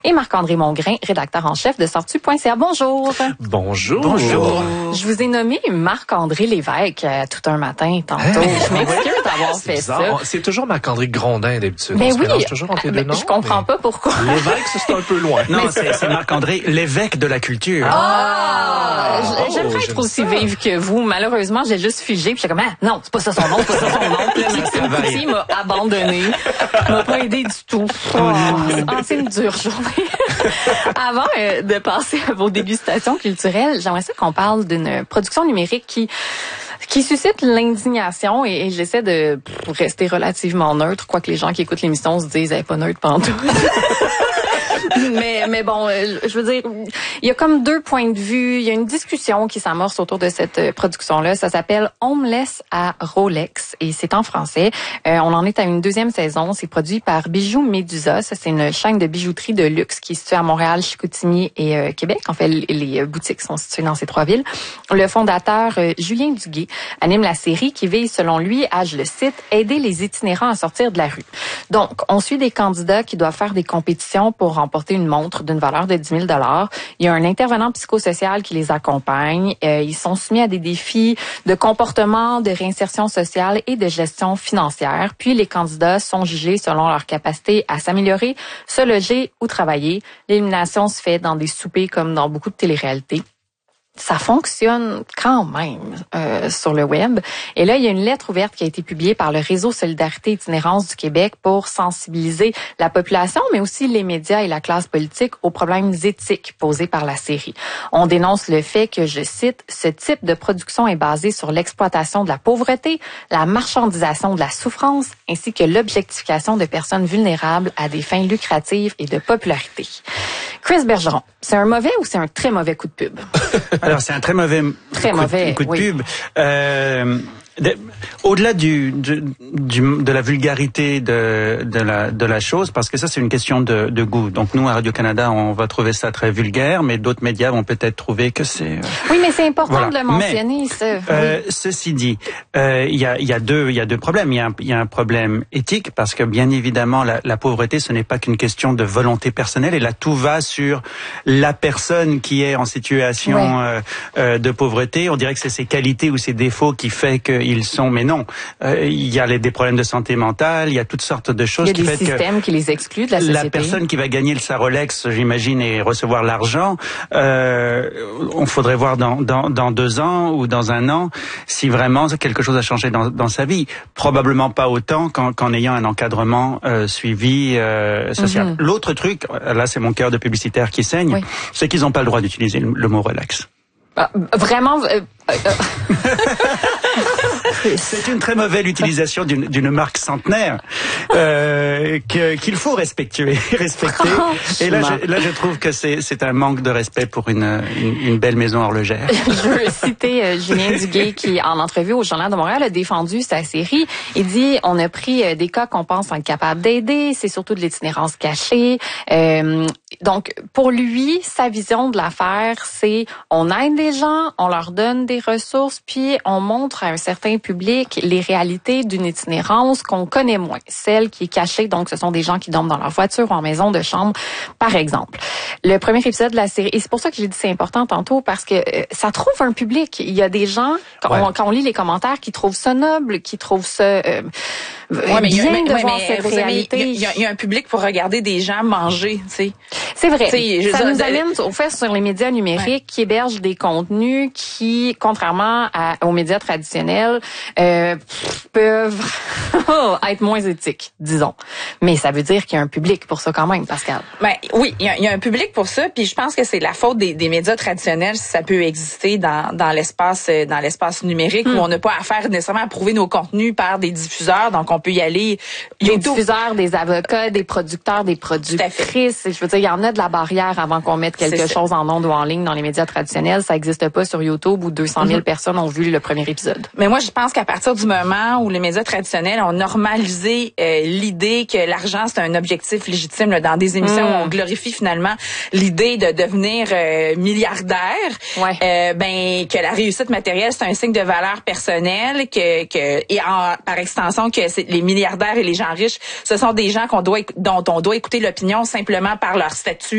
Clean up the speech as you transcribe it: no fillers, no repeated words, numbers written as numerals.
Et Marc-André Mongrain, rédacteur en chef de Sortu.ca. Bonjour. Bonjour. Bonjour. Je vous ai nommé Marc-André Lévesque tout un matin tantôt. Je m'excuse d'avoir fait bizarre. ça. C'est toujours Marc-André Grondin d'habitude. Ben On se mélange toujours entre les deux noms. Je comprends pas pourquoi. L'évêque, c'est un peu loin. Non, c'est Marc-André, l'évêque de la culture. J'aimerais être aussi vive que vous. Malheureusement, j'ai juste figé. Puis j'étais comme, non, c'est pas ça son nom, c'est pas ça son nom. Puis là, Maxime Couty m'a abandonné. M'a pas aidé du tout. C'est une dure journée. Avant de passer à vos dégustations culturelles, j'aimerais ça qu'on parle d'une production numérique qui suscite l'indignation et j'essaie de rester relativement neutre, quoique les gens qui écoutent l'émission se disent, elle est pas neutre pantoute. Mais bon, je veux dire, il y a comme deux points de vue. Il y a une discussion qui s'amorce autour de cette production-là. Ça s'appelle Homeless à Rolex et c'est en français. On en est à une deuxième saison. C'est produit par Bijoux Médusa. Ça, c'est une chaîne de bijouterie de luxe qui est située à Montréal, Chicoutimi et Québec. En fait, les boutiques sont situées dans ces trois villes. Le fondateur, Julien Duguay, anime la série qui vise, selon lui, à, je le cite, aider les itinérants à sortir de la rue. Donc, on suit des candidats qui doivent faire des compétitions pour remporter une montre d'une valeur de 10 000 $. Il y a un intervenant psychosocial qui les accompagne. Ils sont soumis à des défis de comportement, de réinsertion sociale et de gestion financière. Puis les candidats sont jugés selon leur capacité à s'améliorer, se loger ou travailler. L'élimination se fait dans des soupers comme dans beaucoup de téléréalités. Ça fonctionne quand même sur le web. Et là, il y a une lettre ouverte qui a été publiée par le Réseau Solidarité Itinérance du Québec pour sensibiliser la population, mais aussi les médias et la classe politique aux problèmes éthiques posés par la série. On dénonce le fait que, je cite, « ce type de production est basé sur l'exploitation de la pauvreté, la marchandisation de la souffrance, ainsi que l'objectification de personnes vulnérables à des fins lucratives et de popularité ». Chris Bergeron, c'est un mauvais ou c'est un très mauvais coup de pub? Alors, c'est un très mauvais coup de pub. Au-delà de la vulgarité de la chose, parce que ça c'est une question de goût. Donc nous à Radio-Canada on va trouver ça très vulgaire, mais d'autres médias vont peut-être trouver que c'est. Oui, mais c'est important voilà. de le mentionner. Ceci dit, il y a deux problèmes. Il y a un problème éthique parce que bien évidemment la pauvreté ce n'est pas qu'une question de volonté personnelle. Et là tout va sur la personne qui est en situation de pauvreté. On dirait que c'est ses qualités ou ses défauts qui fait qu'ils sont, mais non. Il y a des problèmes de santé mentale, il y a toutes sortes de choses qui font que... Il y a des systèmes qui les excluent de la société. La personne qui va gagner sa Rolex, j'imagine, et recevoir l'argent, on faudrait voir dans 2 ans ou dans 1 an si vraiment quelque chose a changé dans sa vie. Probablement pas autant qu'en ayant un encadrement suivi social. L'autre truc, là c'est mon cœur de publicitaire qui saigne, c'est qu'ils n'ont pas le droit d'utiliser le mot relax. Vraiment... C'est une très mauvaise utilisation d'une marque centenaire qu'il faut respecter. Et là, je trouve que c'est un manque de respect pour une belle maison horlogère. Je veux citer Julien Duguay qui, en entrevue au Journal de Montréal, a défendu sa série. Il dit, on a pris des cas qu'on pense être capables d'aider, c'est surtout de l'itinérance cachée. Donc, pour lui, sa vision de l'affaire, c'est on aide les gens, on leur donne des ressources, puis on montre à un certain public les réalités d'une itinérance qu'on connaît moins, celle qui est cachée. Donc, ce sont des gens qui dorment dans leur voiture ou en maison de chambre, par exemple. Le premier épisode de la série, et c'est pour ça que j'ai dit c'est important tantôt, parce que ça trouve un public. Il y a des gens, quand on lit les commentaires, qui trouvent ça noble, qui trouvent ça bien de voir cette réalité. Il y a un public pour regarder des gens manger, tu sais. C'est vrai. Ça nous amène au fait sur les médias numériques qui hébergent des contenus qui, contrairement aux médias traditionnels, peuvent être moins éthiques, disons. Mais ça veut dire qu'il y a un public pour ça quand même, Pascal. Ben oui, il y a un public pour ça, puis je pense que c'est la faute des médias traditionnels si ça peut exister dans l'espace numérique où on n'a pas à faire nécessairement à prouver nos contenus par des diffuseurs, donc on peut y aller. Des diffuseurs, des avocats, des producteurs, des productrices. Je veux dire, il y en a de la barrière avant qu'on mette quelque chose en ondes ou en ligne dans les médias traditionnels. Ça n'existe pas sur YouTube où 200 000 personnes ont vu le premier épisode. Mais moi, je pense qu'à partir du moment où les médias traditionnels ont normalisé l'idée que l'argent, c'est un objectif légitime là, dans des émissions où on glorifie finalement l'idée de devenir milliardaire, que la réussite matérielle, c'est un signe de valeur personnelle, par extension que les milliardaires et les gens riches, ce sont des gens dont on doit écouter l'opinion simplement par leur statut